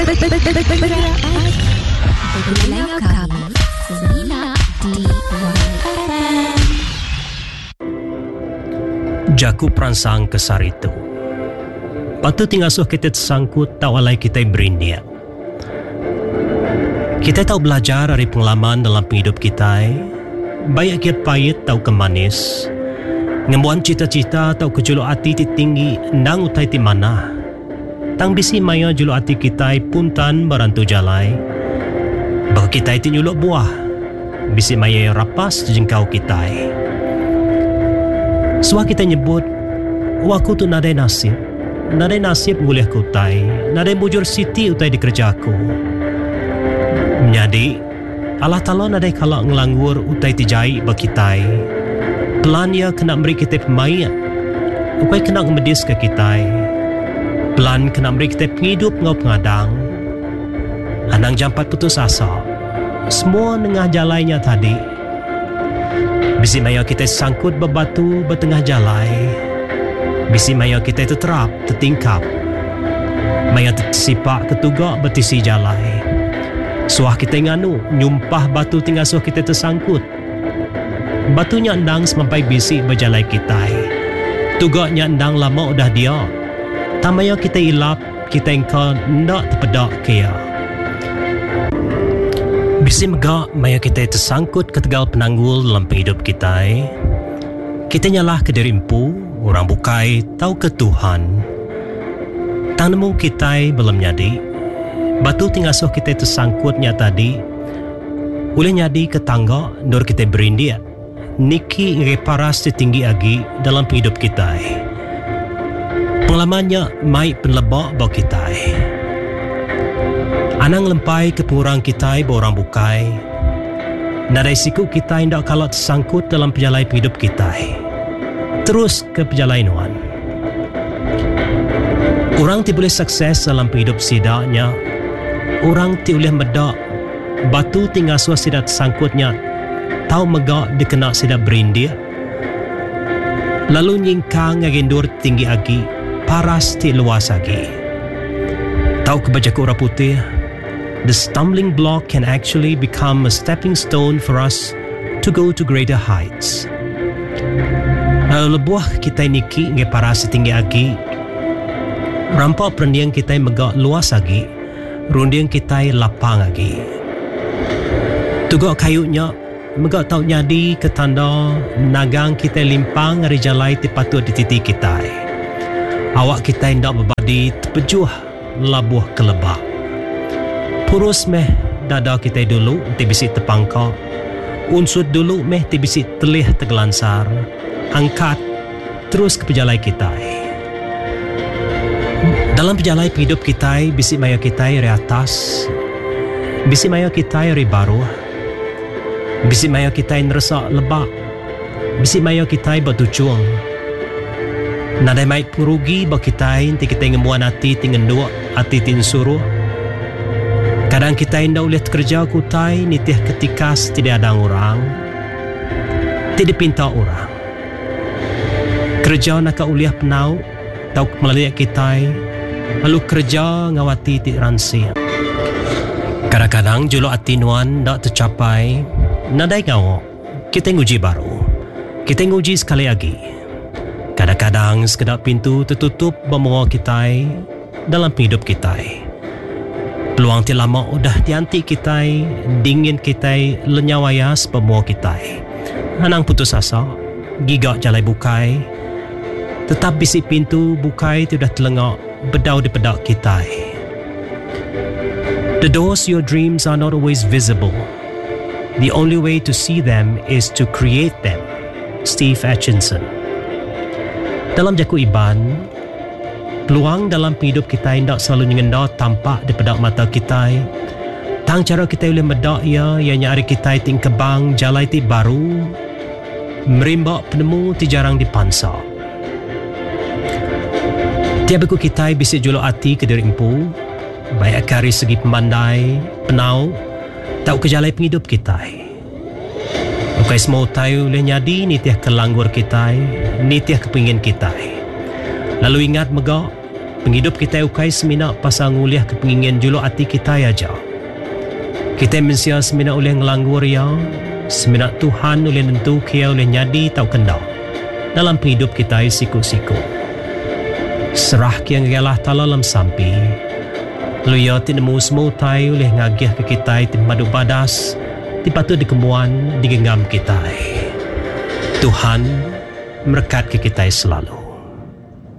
Berbelanya kami Semina di YFM. Jaku perangsang kesar itu. Patut tingasuh kita tersangkut tak walai kita berindia. Kita tahu belajar dari pengalaman dalam hidup kita. Baik kia pahit tahu ke manis. Ngembuan cita-cita tahu ke juluk hati ti tinggi ndang utai ti mana. Tang bisi maya juluk hati kita puntan barantu jalai. Baka kita ti nyuluk buah. Bisi maya rapas jengkau kita. Suah kita nyebut, waku tu nadai nasib. Nadai nasib boleh kutai. Nadai bujur siti utai di kerjaku. Menjadi, Allah Ta'ala nadai kalak ngelanggur utai tijai bakitai. Pelan ia kena beri kita pemain. Ukai kena ngemedis ke kita. Pelan kena beri kita penghidup ngau pengadang. Anang jampat putus asa. Semua nengah jalainya tadi. Bisi maya kita sangkut berbatu bertengah jalai. Bisi maya kita terterap, tertingkap. Maya tersipak ketugak bertisi jalai. Suah kita nganu, nyumpah batu tinggal suah kita tersangkut. Batunya endang semampai bisi berjalai kita. Tugaknya endang lama udah dia. Tamaya kita ilap, kita engkau ndak terpedak kia. Bisi megak maya kita tersangkut ke tegal penanggul dalam hidup kita. Kita nyalah ke diri empu, orang bukai, tahu ke Tuhan. Tang nemu kita belum nyadi. Batu tinggal suh kita tersangkutnya tadi. Boleh nyadi ke tangga, nur kita berindia. Niki reparas tinggi lagi dalam hidup kita. Pengalamannya mai penlebak bau kita. Anang lempai ke pengurang kita orang bukai. Nadai siku kita hendak kalau tersangkut dalam perjalanan hidup kita. Terus ke perjalanan. Orang ti boleh sukses dalam hidup sidaknya. Orang ti boleh medak. Batu tinggal suah sidak tersangkutnya. Tahu megak dikena sidak berindia. Lalu nyingkang agendur tinggi lagi. Paras ti luas lagi. Tahu kebajaku orang putih. The stumbling block can actually become a stepping stone for us to go to greater heights. Lebuah kita niki nge paras tinggi lagi. Rampak perendiang kita megak luas lagi. Rundiang kita lapang lagi. Tugak kayunya megak tau nyadi ke tanda nagang kita limpang dari jalai tipatut di titik kita. Awak kita hendak berbadi terpejuh labuh kelebak. Purus meh dada kita dulu ti bisik terpangkak. Unsur dulu meh ti bisik telih tergelansar. Angkat terus ke perjalanan kita. Dalam perjalanan hidup kita, bisik maya kita dari atas. Bisik maya kita dari baru. Bisik maya kita ngeresak lebak. Bisik maya kita bertujuan. Nadai mai pengerugi bagi kita nanti kita ngemuan hati tinggal dua hati tin suruh. Kadang kita hendak ulihat kerja kutai nitih ketika tidak ada orang. Tidak pinta orang. Kerja nak uliah penau tahu melalui kita. Lalu kerja ngawati ti ransi. Kadang-kadang juluk hati nuan tak tercapai. Nadai ngawak. Kita nguji baru. Kita nguji sekali lagi. Kadang-kadang sekedap pintu tertutup bermua kita dalam hidup kita. Peluang ti lama udah dianti kita, dingin kita, lenyawayas bermua kita. Anang putus asa, gigak jalai bukai. Tetap bisik pintu bukai tidak telengak bedau di pedak kita. The doors to your dreams are not always visible. The only way to see them is to create them. Steve Atchison. Dalam jaku iban, peluang dalam hidup kita hendak selalu nyendak tampak di pedak mata kita. Tang cara kita boleh medak ia yang nyari kita ting kebang jalai ti baru. Merimbak penemu ti jarang dipansa. Tiap aku kita bisik juluk hati ke diri empu. Baik dari segi pemandai, penau, tahu kejalai penghidup kita. Bukai semua tahu boleh nyadi nitiah kelanggur kita, nitiah kepingin kita. Lalu ingat megak, Penghidup kita ukai semina pasal nguliah kepingin julu hati kita aja. Kita mensia semina oleh ngelanggur ya, semina Tuhan oleh nentu kia oleh nyadi tau kendal dalam penghidup kita siku-siku. Serah kia ngalah tala lam sampi. Luya tinemu semua tai oleh ngagih ke kita di madu badas, dipatu dikemuan digenggam kita. Tuhan merekat ke kita selalu.